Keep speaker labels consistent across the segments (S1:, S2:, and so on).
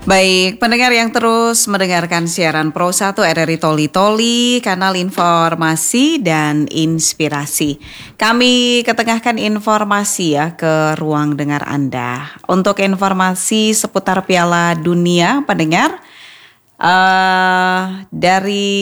S1: Baik, pendengar yang terus mendengarkan siaran Pro 1 RRI Toli Toli, kanal informasi dan inspirasi. Kami ketengahkan informasi ya ke ruang dengar Anda. Untuk informasi seputar Piala Dunia, pendengar, dari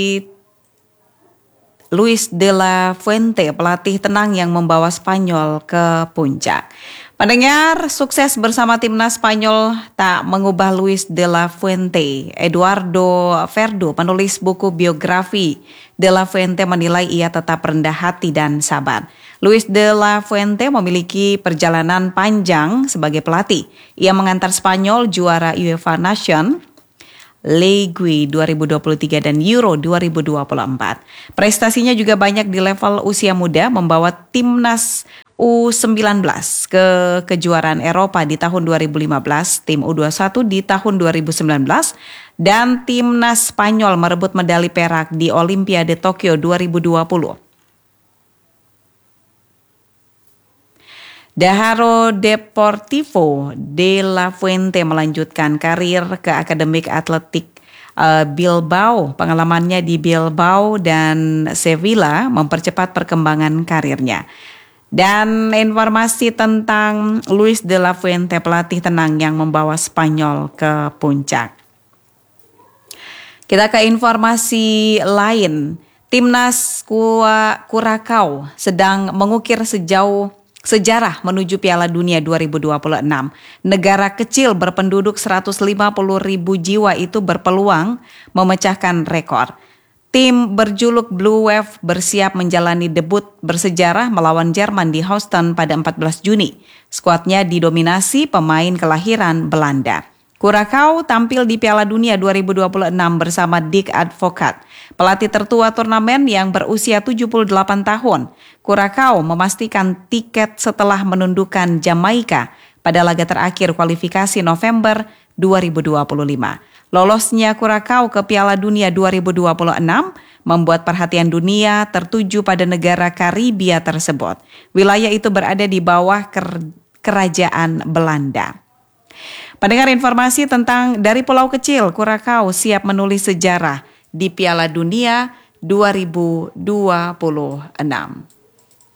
S1: Luis de la Fuente, pelatih tenang yang membawa Spanyol ke puncak. Pendengar, sukses bersama timnas Spanyol tak mengubah Luis de la Fuente. Eduardo Verdu, penulis buku biografi de la Fuente, menilai ia tetap rendah hati dan sabar. Luis de la Fuente memiliki perjalanan panjang sebagai pelatih. Ia mengantar Spanyol juara UEFA Nation League 2023 dan Euro 2024. Prestasinya juga banyak di level usia muda, membawa timnas U19 ke kejuaraan Eropa di tahun 2015, tim U21 di tahun 2019, dan timnas Spanyol merebut medali perak di Olimpiade Tokyo 2020. Daharo Deportivo de la Fuente melanjutkan karir ke Akademik Atletik Bilbao. Pengalamannya di Bilbao dan Sevilla mempercepat perkembangan karirnya. Dan informasi tentang Luis de la Fuente, pelatih tenang yang membawa Spanyol ke puncak. Kita ke informasi lain. Timnas Curaçao sedang mengukir sejarah menuju Piala Dunia 2026. Negara kecil berpenduduk 150.000 jiwa itu berpeluang memecahkan rekor. Tim berjuluk Blue Wave bersiap menjalani debut bersejarah melawan Jerman di Houston pada 14 Juni. Skuadnya didominasi pemain kelahiran Belanda. Curaçao tampil di Piala Dunia 2026 bersama Dick Advocaat, pelatih tertua turnamen yang berusia 78 tahun. Curaçao memastikan tiket setelah menundukkan Jamaika pada laga terakhir kualifikasi November 2025. Lolosnya Curaçao ke Piala Dunia 2026 membuat perhatian dunia tertuju pada negara Karibia tersebut. Wilayah itu berada di bawah kerajaan Belanda. Pendengar, informasi tentang dari pulau kecil, Curaçao siap menulis sejarah di Piala Dunia 2026.